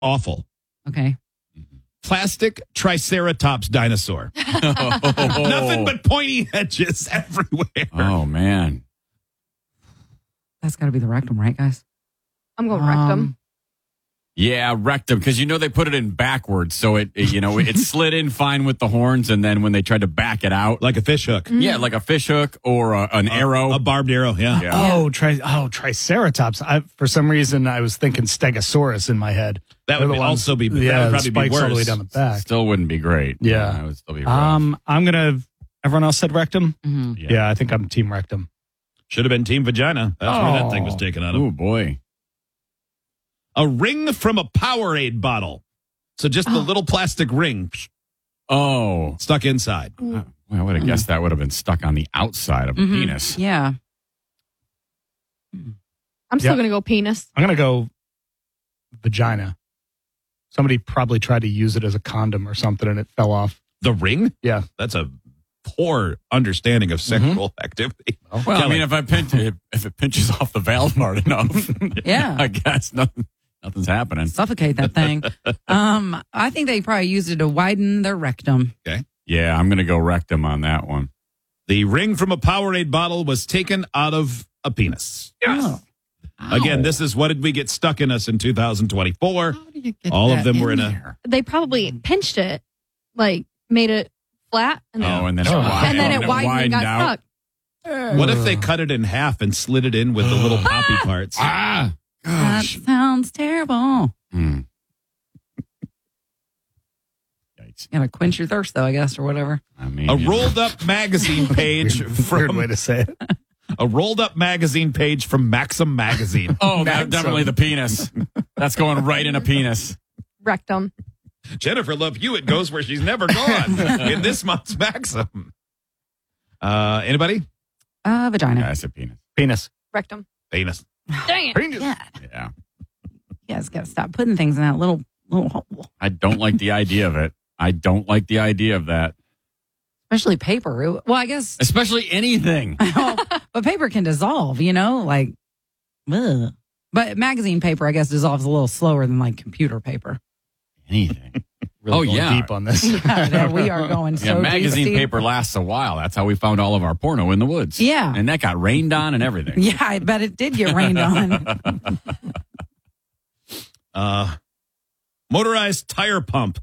Awful. Okay. Plastic Triceratops dinosaur. Nothing but pointy edges everywhere. Oh, man. That's got to be the rectum, right, guys? I'm going rectum. Yeah, rectum, because they put it in backwards, so it slid in fine with the horns, and then when they tried to back it out, Like a fish hook. yeah, like a fish hook or an arrow. A barbed arrow, yeah. Yeah. Triceratops. For some reason, I was thinking Stegosaurus in my head. That would They're the also be, yeah, that would the probably be spikes all the way worse. down the back. Still wouldn't be great. Yeah. It would still be rough. Everyone else said rectum? Mm-hmm. Yeah, I think I'm team rectum. Should have been team vagina. That's where that thing was taken out of. Oh, boy. A ring from a Powerade bottle. So just the little plastic ring Oh. stuck inside. Well, I would have guessed that would have been stuck on the outside of a penis. Yeah. I'm still going to go penis. I'm going to go vagina. Somebody probably tried to use it as a condom or something and it fell off. The ring? Yeah. That's a poor understanding of sexual activity. Well, Kelly. I mean, if it pinches off the valve hard enough, Yeah. I guess nothing's happening. Suffocate that thing. I think they probably used it to widen their rectum. Okay. Yeah, I'm going to go rectum on that one. The ring from a Powerade bottle was taken out of a penis. Yes. Again, this is what did we get stuck in us in 2024. All of them were in a... They probably pinched it, like made it flat, and then, And then it widened and got out. stuck. What if they cut it in half and slid it in with the little poppy parts? Ah, That gosh. sounds terrible. Hmm. Yikes. Gotta quench your thirst, though, I guess, or whatever. I mean, A rolled up magazine page Weird way from to say it. a rolled up magazine page from Maxim magazine. Oh, Maxim. definitely the penis. That's going right in a penis. Rectum. Jennifer Love Hewitt goes where she's never gone in this month's Maxim. Anybody? Vagina. Yeah, I said penis. Penis. Rectum. Penis. Dang it. Penis. Yeah. Yeah. You guys gotta stop putting things in that little hole. I don't like the idea of it. I don't like the idea of that. Especially paper. Well, I guess, Especially anything. but paper can dissolve, like, ugh. But magazine paper, I guess, dissolves a little slower than like computer paper. Anything. Really going yeah. deep on this. Yeah, we are going so Yeah, deep, magazine Steve. paper lasts a while. That's how we found all of our porno in the woods. Yeah. And that got rained on and everything. Yeah, I bet it did get rained on. Motorized tire pump.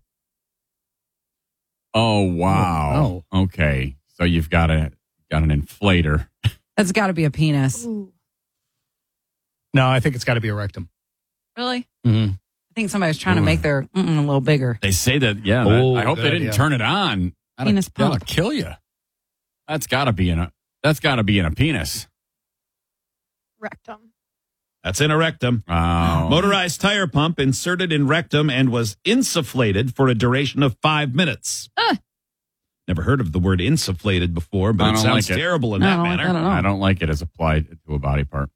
Oh, wow. Oh, Okay. So you've got an inflator. That's got to be a penis. Ooh. No, I think it's got to be a rectum. Really? Mm-hmm. I think somebody's trying to make their a little bigger. They say that, yeah. Oh, I hope they good didn't idea. turn it on. Penis That'll pump. kill you. That's got to be in a penis. Rectum. That's in a rectum. Oh. Motorized tire pump inserted in rectum and was insufflated for a duration of 5 minutes. Never heard of the word insufflated before, I but it don't sounds like it. terrible in I that don't like manner. that at all. I don't like it as applied to a body part.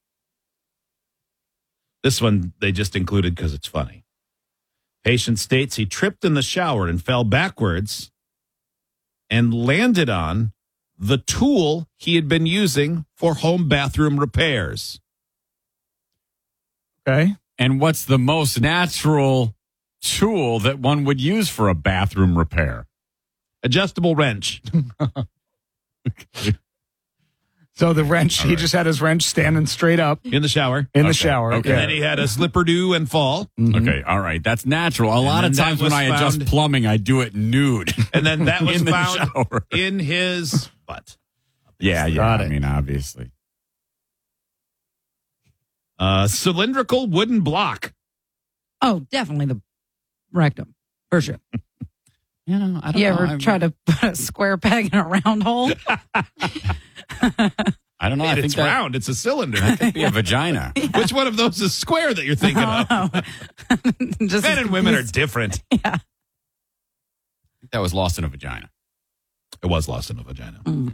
This one they just included because it's funny. Patient states he tripped in the shower and fell backwards and landed on the tool he had been using for home bathroom repairs. Okay. And what's the most natural tool that one would use for a bathroom repair? Adjustable wrench. So the wrench, he just had his wrench standing straight up In the shower. in the Okay, shower. okay. And then he had a slipper do and fall. Okay, all right. That's natural. A lot then of that times when was I adjust found- plumbing, I do it nude. And then that was In the found shower. in his butt. Yeah. Got I it. mean, obviously. Cylindrical wooden block. Oh, definitely the rectum. For sure. You know, I don't You know. ever try to put a square peg in a round hole? I don't know. I think It's that round. It's a cylinder. could be a vagina. Which one of those is square that you're thinking of? Just Men and women are different. Yeah. That was lost in a vagina. It was lost in a vagina. Mm.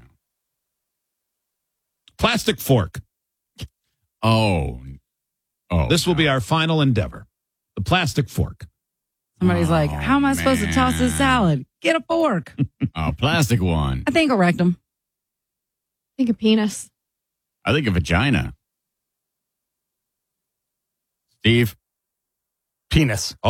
Plastic fork. Oh. This will be our final endeavor. The plastic fork. Somebody's like, how am I supposed to toss this salad? Get a fork. Plastic one. I think a rectum. Think of penis. I think a vagina. Steve? Penis.